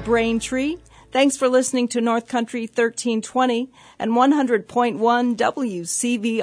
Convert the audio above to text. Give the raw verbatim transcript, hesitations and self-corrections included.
Braintree. Thanks for listening to North Country thirteen twenty and one hundred point one W C V